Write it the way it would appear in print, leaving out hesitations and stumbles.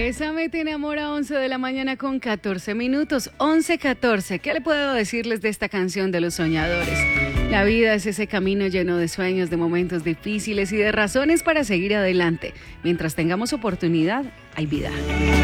Bésame te enamora, 11 de la mañana con 14 minutos, 11:14. ¿Qué le puedo decirles de esta canción de los soñadores? La vida es ese camino lleno de sueños, de momentos difíciles y de razones para seguir adelante. Mientras tengamos oportunidad, hay vida.